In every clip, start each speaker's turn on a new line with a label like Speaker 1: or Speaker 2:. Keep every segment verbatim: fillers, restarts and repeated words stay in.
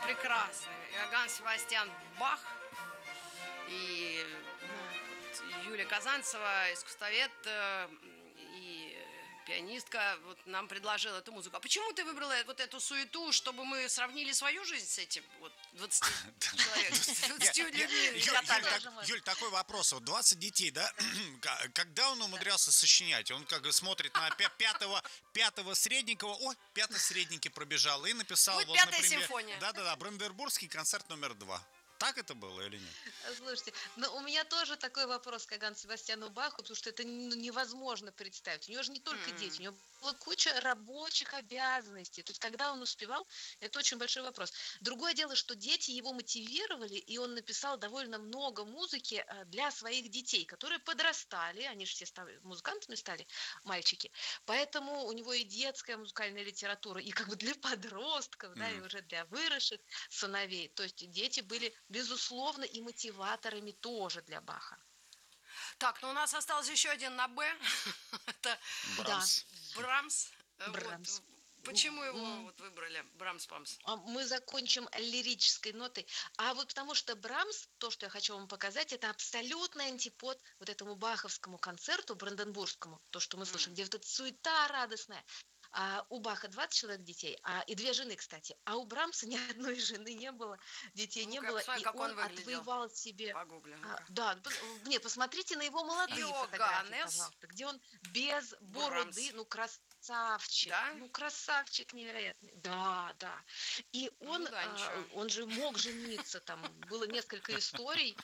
Speaker 1: прекрасный. Иоганн Себастьян Бах и вот Юлия Казанцева, искусствовед э, и пианистка, вот нам предложила эту музыку. А почему ты выбрала вот эту суету, чтобы мы сравнили свою жизнь с этим вот двадцатью человек, с двадцатью людьми?
Speaker 2: Юль, Юль, так- Юль, такой вопрос. Вот двадцать детей, да? К- Когда он умудрялся сочинять? Он как бы смотрит на пя- пятого, пятого средненького, о, пятый средненький пробежал и написал,
Speaker 1: Будет
Speaker 2: вот,
Speaker 1: пятая
Speaker 2: например,
Speaker 1: симфония.
Speaker 2: да-да-да, Бранденбургский концерт номер два. Так это было или нет?
Speaker 3: Слушайте, ну у меня тоже такой вопрос к Иоганну Себастьяну Баху, потому что это ну, невозможно представить. У него же не только дети, у него была куча рабочих обязанностей. То есть, когда он успевал, это очень большой вопрос. Другое дело, что дети его мотивировали, и он написал довольно много музыки э, для своих детей, которые подрастали, они же все стали музыкантами стали, мальчики. Поэтому у него и детская музыкальная литература, и как бы для подростков, да, и
Speaker 2: Мгм.
Speaker 3: уже для выросших сыновей. То есть дети были, безусловно, и мотиваторами тоже для Баха.
Speaker 1: Так, ну у нас остался еще один на Б. Это
Speaker 3: Да,
Speaker 2: Брамс.
Speaker 1: Брамс. Э,
Speaker 3: Брамс.
Speaker 1: Вот. Почему его
Speaker 3: М,
Speaker 1: вот выбрали? Брамс-памс.
Speaker 3: а Мы закончим лирической нотой. А вот потому что Брамс, то, что я хочу вам показать, это абсолютный антипод вот этому баховскому концерту бранденбургскому, то, что мы слышим,
Speaker 1: М.
Speaker 3: где вот эта суета радостная. А у Баха двадцать человек детей, а, и две жены, кстати. А у Брамса ни одной жены не было, детей не
Speaker 1: Ну-ка, я
Speaker 3: было,
Speaker 1: посмотрю,
Speaker 3: и
Speaker 1: как
Speaker 3: он
Speaker 1: он выглядел.
Speaker 3: отвоевал себе...
Speaker 1: Погугли,
Speaker 3: а,
Speaker 1: ну-ка.
Speaker 3: да, пос- не, посмотрите на его молодые фотографии,
Speaker 1: Иоганнес
Speaker 3: пожалуйста, где он без бороды,
Speaker 1: Брамс.
Speaker 3: ну, красавчик,
Speaker 1: Да?
Speaker 3: ну, красавчик невероятный. Да, да. И он,
Speaker 1: Ну да,
Speaker 3: а,
Speaker 1: ничего.
Speaker 3: он же мог жениться, там было несколько историй,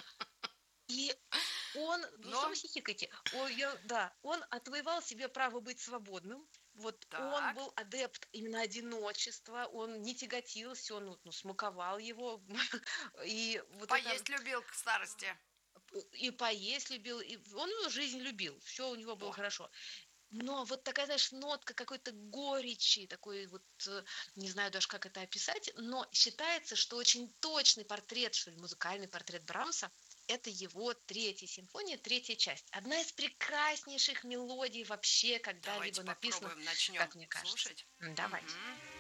Speaker 3: и он, ну что вы
Speaker 1: Но,
Speaker 3: хихикаете? О, я- да, он отвоевал себе право быть свободным. Вот он
Speaker 1: так.
Speaker 3: был адепт именно одиночества, он не тяготился, он ну, смаковал его. И вот это
Speaker 1: Поесть любил к старости.
Speaker 3: и поесть любил, и он ну, жизнь любил, все у него было
Speaker 1: О,
Speaker 3: хорошо. Но вот такая, знаешь, нотка какой-то горечи, такой вот, э, не знаю даже, как это описать, но считается, что очень точный портрет, что ли, музыкальный портрет Брамса, это его третья симфония, третья часть. Одна из прекраснейших мелодий вообще
Speaker 1: давайте
Speaker 3: когда-либо написанных,
Speaker 1: попробуем, начнем
Speaker 3: как мне кажется.
Speaker 1: слушать.
Speaker 3: М, Давайте.
Speaker 1: Мгм.